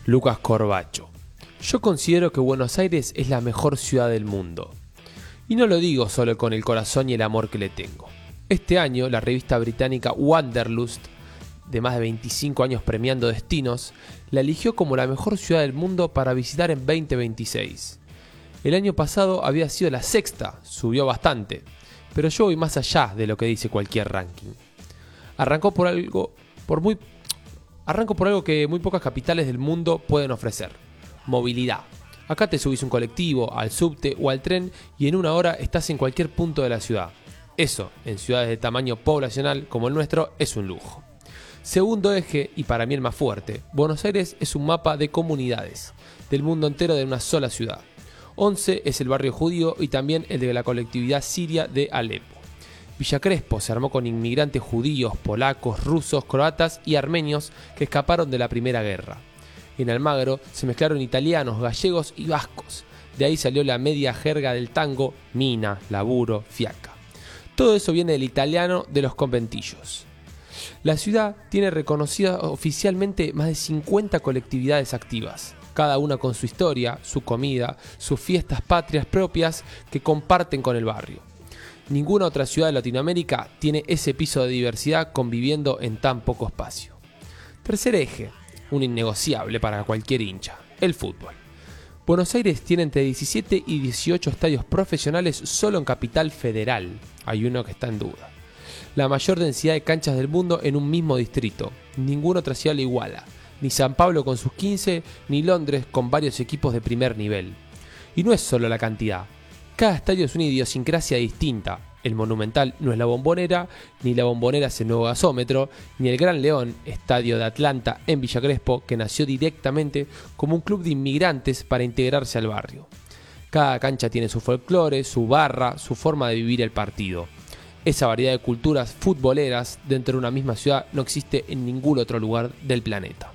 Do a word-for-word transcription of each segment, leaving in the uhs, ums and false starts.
Lucas Corbacho. Yo considero que Buenos Aires es la mejor ciudad del mundo. Y no lo digo solo con el corazón y el amor que le tengo. Este año, la revista británica Wanderlust, de más de veinticinco años premiando destinos, la eligió como la mejor ciudad del mundo para visitar en veinte veintiséis. El año pasado había sido la sexta, subió bastante, pero yo voy más allá de lo que dice cualquier ranking. Arrancó por algo, por muy, arranco por algo que muy pocas capitales del mundo pueden ofrecer: movilidad. Acá te subís un colectivo, al subte o al tren y en una hora estás en cualquier punto de la ciudad. Eso, en ciudades de tamaño poblacional como el nuestro, es un lujo. Segundo eje, y para mí el más fuerte, Buenos Aires es un mapa de comunidades, del mundo entero de una sola ciudad. once es el barrio judío y también el de la colectividad siria de Alepo. Villa Crespo se armó con inmigrantes judíos, polacos, rusos, croatas y armenios que escaparon de la Primera Guerra. En Almagro se mezclaron italianos, gallegos y vascos. De ahí salió la media jerga del tango: mina, laburo, fiaca. Todo eso viene del italiano de los conventillos. La ciudad tiene reconocidas oficialmente más de cincuenta colectividades activas, cada una con su historia, su comida, sus fiestas patrias propias que comparten con el barrio. Ninguna otra ciudad de Latinoamérica tiene ese piso de diversidad conviviendo en tan poco espacio. Tercer eje, un innegociable para cualquier hincha: el fútbol. Buenos Aires tiene entre diecisiete y dieciocho estadios profesionales solo en Capital Federal. Hay uno que está en duda. La mayor densidad de canchas del mundo en un mismo distrito. Ninguna otra ciudad lo iguala. Ni San Pablo con sus quince, ni Londres con varios equipos de primer nivel. Y no es solo la cantidad. Cada estadio es una idiosincrasia distinta. El Monumental no es la Bombonera, ni la Bombonera es el nuevo gasómetro, ni el Gran León, estadio de Atlanta en Villa Crespo, que nació directamente como un club de inmigrantes para integrarse al barrio. Cada cancha tiene su folclore, su barra, su forma de vivir el partido. Esa variedad de culturas futboleras dentro de una misma ciudad no existe en ningún otro lugar del planeta.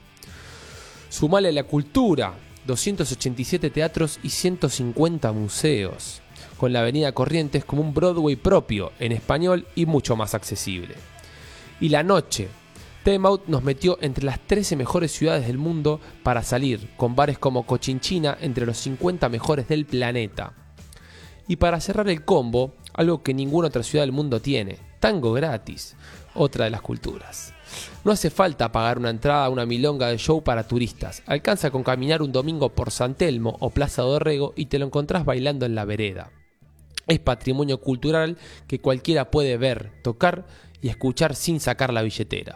Sumale a la cultura: doscientos ochenta y siete teatros y ciento cincuenta museos, con la avenida Corrientes como un Broadway propio, en español y mucho más accesible. Y la noche. Time Out nos metió entre las trece mejores ciudades del mundo para salir, con bares como Cochinchina entre los cincuenta mejores del planeta. Y para cerrar el combo, algo que ninguna otra ciudad del mundo tiene: tango gratis, otra de las culturas. No hace falta pagar una entrada a una milonga de show para turistas. Alcanza con caminar un domingo por San Telmo o Plaza Dorrego y te lo encontrás bailando en la vereda. Es patrimonio cultural que cualquiera puede ver, tocar y escuchar sin sacar la billetera.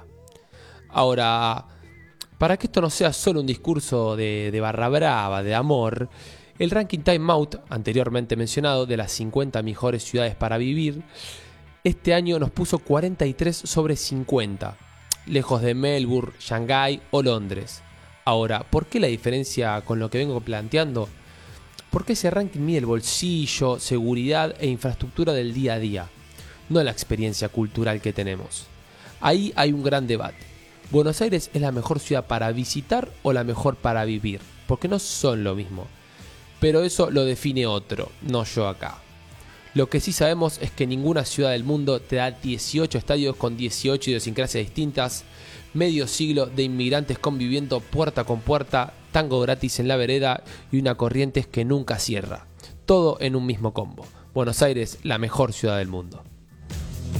Ahora, para que esto no sea solo un discurso de, de barra brava, de amor, el ranking Time Out, anteriormente mencionado, de las cincuenta mejores ciudades para vivir, este año nos puso cuarenta y tres sobre cincuenta, lejos de Melbourne, Shanghái o Londres. Ahora, ¿por qué la diferencia con lo que vengo planteando? Porque ese ranking mide el bolsillo, seguridad e infraestructura del día a día, no la experiencia cultural que tenemos. Ahí hay un gran debate. ¿Buenos Aires es la mejor ciudad para visitar o la mejor para vivir? Porque no son lo mismo. Pero eso lo define otro, no yo acá. Lo que sí sabemos es que ninguna ciudad del mundo te da dieciocho estadios con dieciocho idiosincrasias distintas, medio siglo de inmigrantes conviviendo puerta con puerta, tango gratis en la vereda y una Corrientes que nunca cierra. Todo en un mismo combo. Buenos Aires, la mejor ciudad del mundo.